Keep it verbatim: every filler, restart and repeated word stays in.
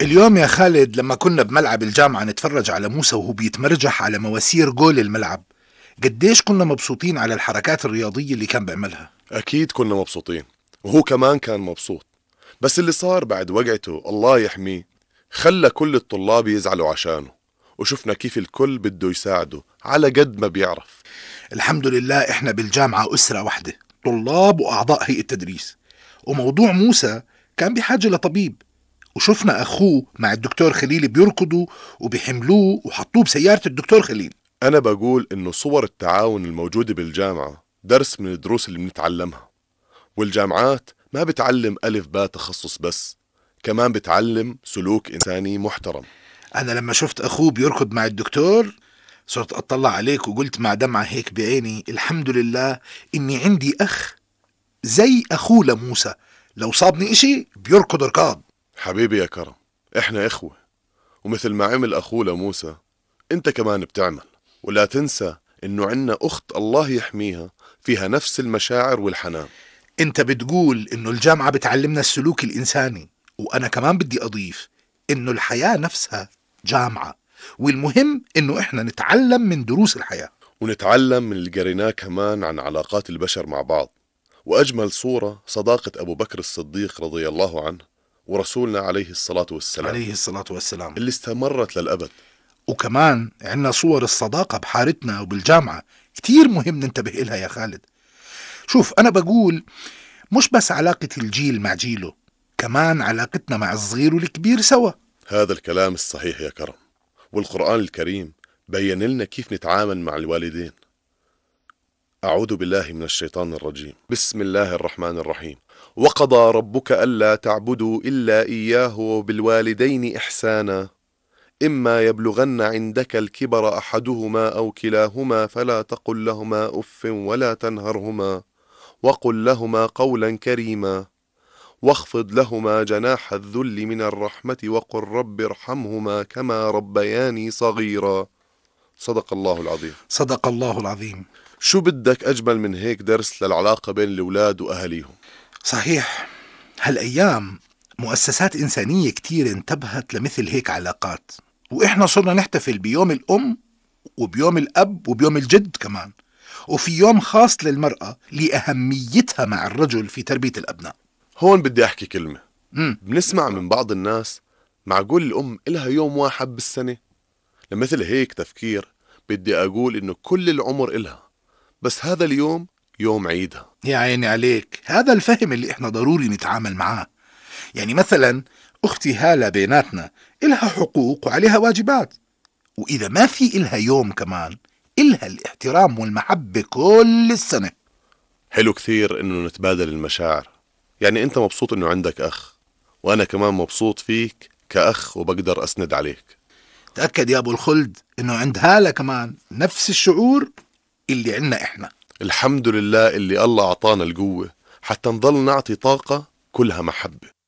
اليوم يا خالد لما كنا بملعب الجامعة نتفرج على موسى وهو بيتمرجح على مواسير جول الملعب، قديش كنا مبسوطين على الحركات الرياضية اللي كان بيعملها. أكيد كنا مبسوطين، وهو كمان كان مبسوط. بس اللي صار بعد وقعته الله يحميه خلى كل الطلاب يزعلوا عشانه، وشفنا كيف الكل بده يساعده على قد ما بيعرف. الحمد لله احنا بالجامعة أسرة واحدة، طلاب وأعضاء هيئة التدريس، وموضوع موسى كان بحاجة لطبيب، وشفنا أخوه مع الدكتور خليل بيركضوا وبيحملوه وحطوه بسيارة الدكتور خليل. أنا بقول إنه صور التعاون الموجودة بالجامعة درس من الدروس اللي بنتعلمها، والجامعات ما بتعلم ألف باء تخصص بس، كمان بتعلم سلوك إنساني محترم. أنا لما شفت أخوه بيركض مع الدكتور صرت أطلع عليك وقلت مع دمعة هيك بعيني الحمد لله إني عندي أخ زي أخوه لموسى، لو صابني إشي بيركض ركاض. حبيبي يا كرم، إحنا إخوة، ومثل ما عمل أخوه لموسى أنت كمان بتعمل. ولا تنسى إنه عنا أخت الله يحميها فيها نفس المشاعر والحنان. أنت بتقول إنه الجامعة بتعلمنا السلوك الإنساني، وأنا كمان بدي أضيف إنه الحياة نفسها جامعة، والمهم إنه إحنا نتعلم من دروس الحياة، ونتعلم من اللي قريناه كمان عن علاقات البشر مع بعض. وأجمل صورة صداقة أبو بكر الصديق رضي الله عنه ورسولنا عليه الصلاة والسلام عليه الصلاة والسلام، اللي استمرت للأبد. وكمان عنا صور الصداقة بحارتنا وبالجامعة كتير مهم ننتبه إلها يا خالد. شوف أنا بقول مش بس علاقة الجيل مع جيله، كمان علاقتنا مع الصغير والكبير سوا. هذا الكلام الصحيح يا كرم، والقرآن الكريم بيّن لنا كيف نتعامل مع الوالدين. أعوذ بالله من الشيطان الرجيم، بسم الله الرحمن الرحيم. وقضى ربك ألا تعبدوا إلا إياه وبالوالدين إحسانا إما يبلغن عندك الكبر أحدهما أو كلاهما فلا تقل لهما أف ولا تنهرهما وقل لهما قولا كريما واخفض لهما جناح الذل من الرحمة وقل رب ارحمهما كما ربياني صغيرا. صدق الله العظيم. صدق الله العظيم. شو بدك أجمل من هيك درس للعلاقة بين الأولاد وأهليهم؟ صحيح، هالأيام مؤسسات إنسانية كتير انتبهت لمثل هيك علاقات، وإحنا صرنا نحتفل بيوم الأم وبيوم الأب وبيوم الجد كمان، وفي يوم خاص للمرأة لأهميتها مع الرجل في تربية الأبناء. هون بدي أحكي كلمة. مم. بنسمع من بعض الناس معقول الأم إلها يوم واحد بالسنة؟ لمثل هيك تفكير بدي أقول إنه كل العمر إلها، بس هذا اليوم يوم عيدها. يا عيني عليك، هذا الفهم اللي إحنا ضروري نتعامل معاه. يعني مثلا أختي هالة بيناتنا إلها حقوق وعليها واجبات، وإذا ما في إلها يوم كمان إلها الاحترام والمحبة كل السنة. حلو كثير إنه نتبادل المشاعر، يعني أنت مبسوط إنه عندك أخ، وأنا كمان مبسوط فيك كأخ وبقدر أسند عليك. تأكد يا أبو الخلد إنه عند هالة كمان نفس الشعور اللي عنا إحنا. الحمد لله اللي الله أعطانا القوة حتى نضل نعطي طاقة كلها محبة.